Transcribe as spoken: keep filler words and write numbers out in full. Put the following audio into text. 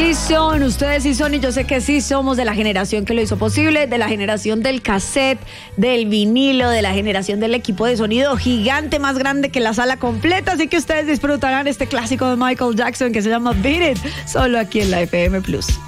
Sí son, ustedes sí son, y yo sé que sí somos de la generación que lo hizo posible, de la generación del cassette, del vinilo, de la generación del equipo de sonido gigante más grande que la sala completa, así que ustedes disfrutarán este clásico de Michael Jackson que se llama Beat It, solo aquí en la F M Plus.